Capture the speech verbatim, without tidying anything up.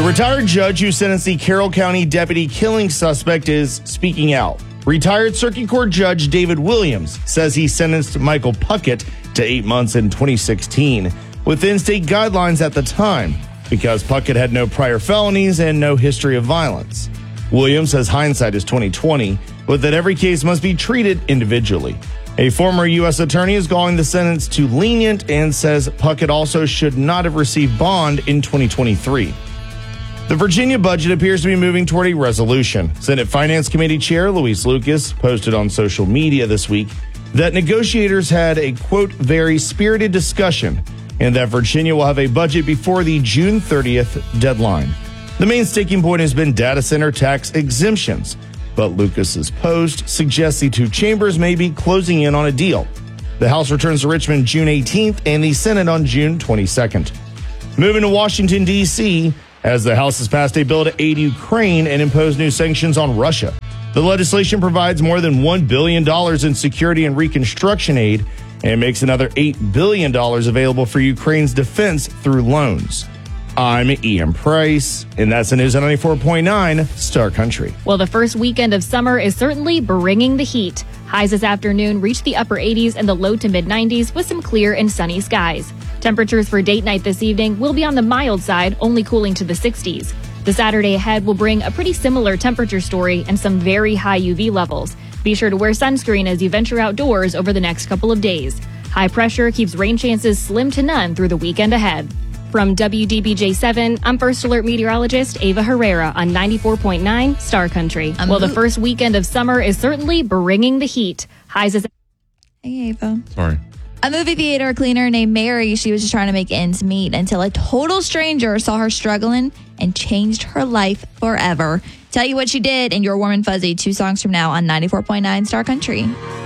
The retired judge who sentenced the Carroll County deputy killing suspect is speaking out. Retired Circuit Court Judge David Williams says he sentenced Michael Puckett to eight months in twenty sixteen within state guidelines at the time because Puckett had no prior felonies and no history of violence. Williams says hindsight is twenty twenty, but that every case must be treated individually. A former U S attorney is calling the sentence too lenient and says Puckett also should not have received bond in twenty twenty-three. The Virginia budget appears to be moving toward a resolution. Senate Finance Committee Chair Luis Lucas posted on social media this week that negotiators had a, quote, very spirited discussion and that Virginia will have a budget before the June thirtieth deadline. The main sticking point has been data center tax exemptions, but Lucas's post suggests the two chambers may be closing in on a deal. The House returns to Richmond June eighteenth and the Senate on June twenty-second. Moving to Washington, D C, as the House has passed a bill to aid Ukraine and impose new sanctions on Russia. The legislation provides more than one billion dollars in security and reconstruction aid and makes another eight billion dollars available for Ukraine's defense through loans. I'm Ian Price, and that's the news on ninety-four point nine Star Country. Well, the first weekend of summer is certainly bringing the heat. Highs this afternoon reached the upper eighties and the low to mid nineties with some clear and sunny skies. Temperatures for date night this evening will be on the mild side, only cooling to the sixties. The Saturday ahead will bring a pretty similar temperature story and some very high U V levels. Be sure to wear sunscreen as you venture outdoors over the next couple of days. High pressure keeps rain chances slim to none through the weekend ahead. From W D B J seven, I'm First Alert meteorologist Ava Herrera on ninety-four point nine Star Country. Um, well, the first weekend of summer is certainly bringing the heat. Highs is... Hey, Ava. Sorry. A movie theater cleaner named Mary, she was just trying to make ends meet until a total stranger saw her struggling and changed her life forever. Tell you what she did in Your Warm and Fuzzy two songs from now on ninety-four point nine Star Country.